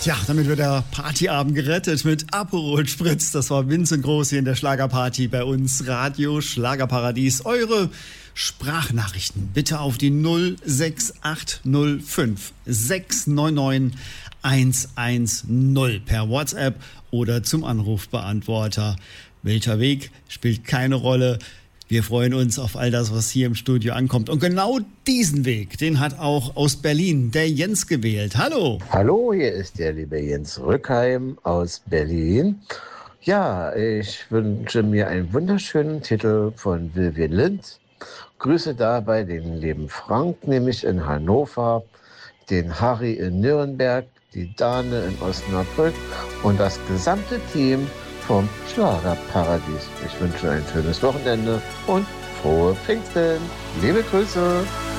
Ja, damit wird der Partyabend gerettet mit Aperol Spritz. Das war Vincent Groß hier in der Schlagerparty bei uns. Radio Schlagerparadies. Eure Sprachnachrichten bitte auf die 06805 699 110 per WhatsApp oder zum Anrufbeantworter. Welcher Weg spielt keine Rolle. Wir freuen uns auf all das, was hier im Studio ankommt. Und genau diesen Weg, den hat auch aus Berlin der Jens gewählt. Hallo. Hallo, hier ist der liebe Jens Rückheim aus Berlin. Ja, ich wünsche mir einen wunderschönen Titel von Vivian Lind. Grüße dabei den lieben Frank, nämlich in Hannover, den Harry in Nürnberg, die Dane in Osnabrück und das gesamte Team vom Schlagerparadies. Ich wünsche ein schönes Wochenende und frohe Pfingsten. Liebe Grüße.